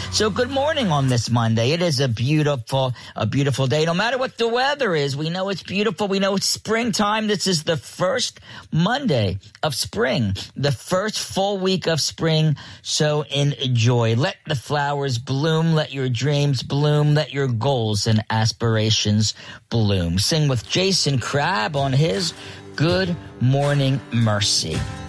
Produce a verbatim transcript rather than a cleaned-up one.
So good morning on this Monday. It is a beautiful, a beautiful day. No matter what the weather is, we know it's beautiful. We know it's springtime. This is the first Monday of spring, the first full week of spring. So enjoy. Let the flowers bloom. Let your dreams bloom. Let your goals and aspirations bloom. Sing with Jason Crabb on his Good Morning Mercy.